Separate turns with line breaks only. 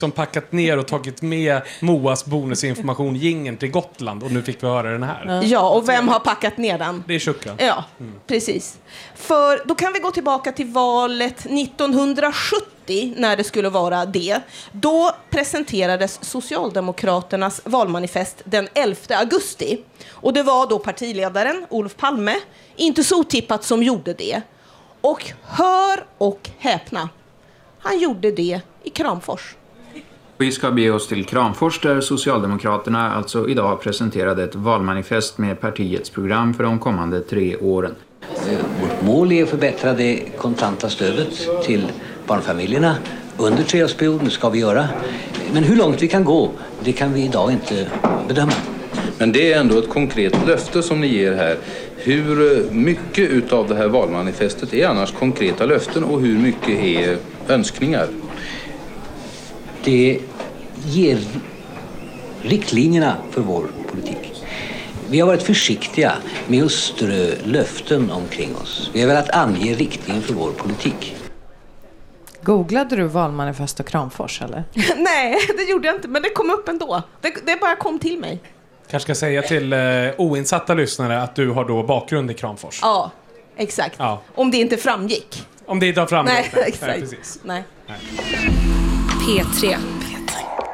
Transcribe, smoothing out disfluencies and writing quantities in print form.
som packat ner och tagit med Moas bonusinformation jingeln till Gotland och nu fick vi höra den här.
Ja, och vem har packat ner den?
Det är Shukran.
Ja, precis. För då kan vi gå tillbaka till valet 1970 när det skulle vara det. Då presenterades Socialdemokraternas valmanifest den 11 augusti. Och det var då partiledaren Olof Palme, inte så otippat, som gjorde det. Och hör och häpna, han gjorde det i Kramfors.
Vi ska bege oss till Kramfors där Socialdemokraterna alltså idag presenterade ett valmanifest med partiets program för de kommande 3 åren.
Vårt mål är att förbättra det kontanta stödet till barnfamiljerna under 3-årsperioden, det ska vi göra. Men hur långt vi kan gå, det kan vi idag inte bedöma.
Men det är ändå ett konkret löfte som ni ger här. Hur mycket utav det här valmanifestet är annars konkreta löften och hur mycket är önskningar?
Det ger riktlinjerna för vår politik. Vi har varit försiktiga med att strö löften omkring oss. Vi har velat ange riktningen för vår politik.
Googlade du valmanifest och Kramfors eller?
Nej, det gjorde jag inte, men det kom upp ändå. Det bara kom till mig.
Kanske ska säga till oinsatta lyssnare att du har då bakgrund i Kramfors.
Ja, exakt.
Ja.
Om det inte framgick.
Om det inte har framgått.
Nej, exakt.
Nej, precis.
Nej.
Nej.
P3.